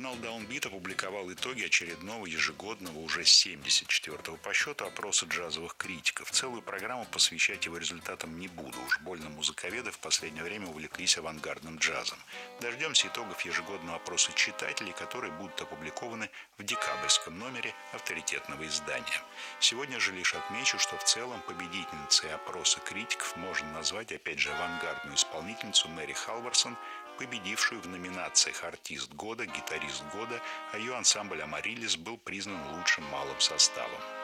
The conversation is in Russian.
Журнал Downbeat опубликовал итоги очередного ежегодного, уже 74-го по счету, опроса джазовых критиков. Целую программу посвящать его результатам не буду. Уж больно музыковеды в последнее время увлеклись авангардным джазом. Дождемся итогов ежегодного опроса читателей, которые будут опубликованы в декабрьском номере авторитетного издания. Сегодня же лишь отмечу, что в целом победительницей опроса критиков можно назвать опять же авангардную исполнительницу Мэри Халварсон, победившую в номинациях «Артист года», «Гитарист года», а ее ансамбль «Амарилис» был признан лучшим малым составом.